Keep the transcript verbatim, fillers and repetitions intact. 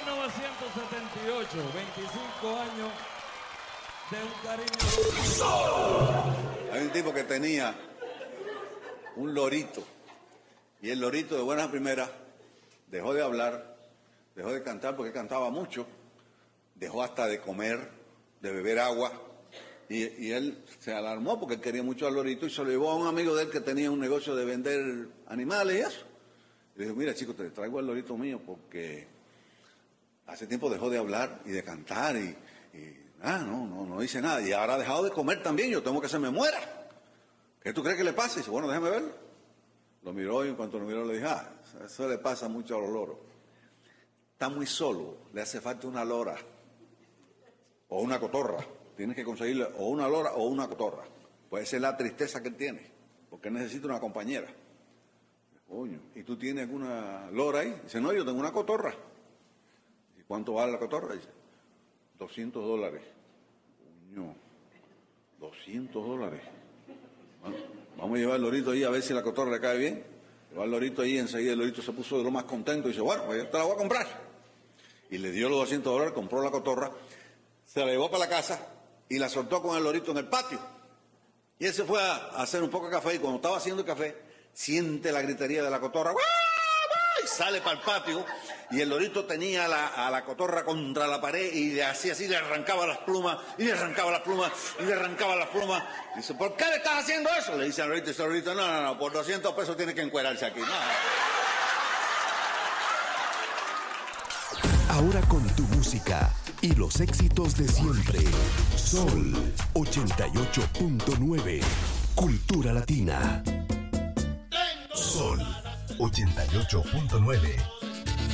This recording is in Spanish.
mil novecientos setenta y ocho, veinticinco años de un cariño. Hay un tipo que tenía un lorito, y el lorito de buenas a primeras dejó de hablar, dejó de cantar porque cantaba mucho, dejó hasta de comer, de beber agua, y, y él se alarmó porque él quería mucho al lorito y se lo llevó a un amigo de él que tenía un negocio de vender animales y eso. Y le dijo, mira chico, te traigo al lorito mío porque hace tiempo dejó de hablar y de cantar y, y ah, no, no, no dice nada, y ahora ha dejado de comer también, yo tengo que se me muera. ¿Qué tú crees que le pasa? Y dice, bueno, déjame verlo. Lo miró y en cuanto lo miró le dije, ah, eso le pasa mucho a los loros. Está muy solo, le hace falta una lora o una cotorra. Tienes que conseguirle o una lora o una cotorra. Puede ser la tristeza que él tiene, porque él necesita una compañera. Coño, ¿y tú tienes alguna lora ahí? Dice, no, yo tengo una cotorra. ¿Y cuánto vale la cotorra? Dice, doscientos dólares. Coño, doscientos dólares. Bueno, vamos a llevar al lorito ahí a ver si la cotorra le cae bien. Llevar al lorito ahí, enseguida el lorito se puso de lo más contento y dice, bueno, pues yo te la voy a comprar. Y le dio los doscientos dólares, compró la cotorra, se la llevó para la casa y la soltó con el lorito en el patio. Y él se fue a hacer un poco de café y cuando estaba haciendo el café, siente la gritería de la cotorra, y sale para el patio y el lorito tenía a la, a la cotorra contra la pared y le hacía así, le arrancaba las plumas y le arrancaba las plumas y le arrancaba las plumas. Dice, ¿por qué le estás haciendo eso? Le dice al lorito, y el lorito, no, no, no, por doscientos pesos tiene que encuerarse aquí. No. Ahora con tu música y los éxitos de siempre. Sol ochenta y ocho punto nueve, Cultura Latina. Sol ochenta y ocho punto nueve.